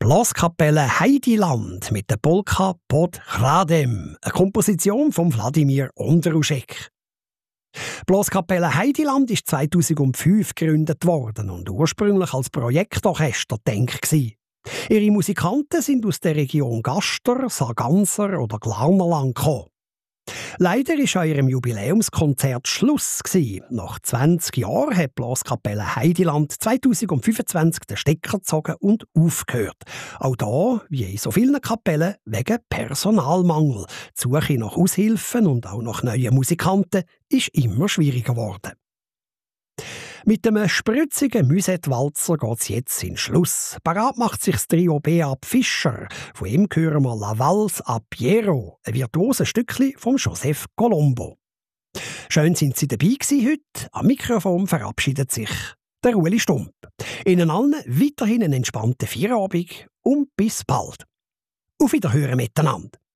Blaskapelle Heidiland mit der Polka pod Hradem, eine Komposition von Wladimir Ondruschek. Blaskapelle Heidiland ist 2005 gegründet worden und ursprünglich als Projektorchester gedacht. Ihre Musikanten sind aus der Region Gaster, Sarganser oder Glarnerland gekommen. Leider war an ihrem Jubiläumskonzert Schluss. Nach 20 Jahren hat Blaskapelle Heidiland 2025 den Stecker gezogen und aufgehört. Auch da, wie in so vielen Kapellen, wegen Personalmangel. Die Suche nach Aushilfen und auch nach neuen Musikanten ist immer schwieriger geworden. Mit dem spritzigen Musette-Walzer geht es jetzt in Schluss. Parat macht sich das Trio Beat Fischer. Von ihm hören wir La Valse a Piero, ein virtuoses Stückchen von Joseph Colombo. Schön sind Sie dabei gewesen heute. Am Mikrofon verabschiedet sich der Ueli Stump. Ihnen allen weiterhin einen entspannten Feierabend und bis bald. Auf Wiederhören miteinander.